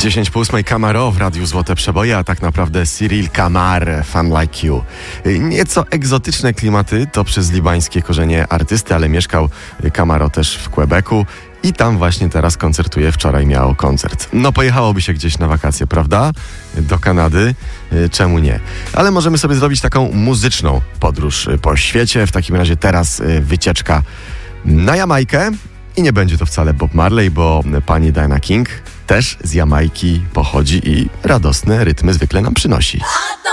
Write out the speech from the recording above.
10 po 8 Camaro w Radiu Złote Przeboje, a tak naprawdę Cyril Camar, Fun Like You. Nieco egzotyczne klimaty to przez libańskie korzenie artysty, ale mieszkał Camaro też w Quebecu i tam właśnie teraz koncertuje. Wczoraj miał koncert. No pojechałoby się gdzieś na wakacje, prawda? Do Kanady. Czemu nie? Ale możemy sobie zrobić taką muzyczną podróż po świecie. W takim razie teraz wycieczka na Jamajkę. I nie będzie to wcale Bob Marley, bo pani Diana King też z Jamajki pochodzi i radosne rytmy zwykle nam przynosi.